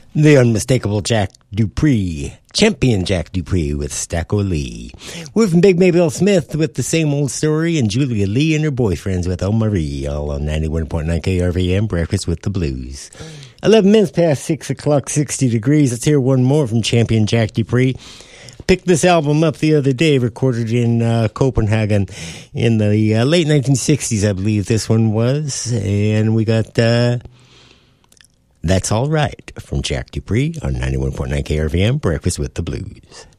The unmistakable Jack Dupree, champion Jack Dupree with Stacko Lee. We're from Big Maybelle Smith with The Same Old Story, and Julia Lee and her boyfriends with Oh Marie, all on 91.9 KRVM, Breakfast with the Blues. 11 minutes past 6 o'clock, 60 degrees. Let's hear one more from champion Jack Dupree. Picked this album up the other day, recorded in Copenhagen in the late 1960s, I believe this one was. And we got That's All Right from Jack Dupree on 91.9 KRVM, Breakfast with the Blues.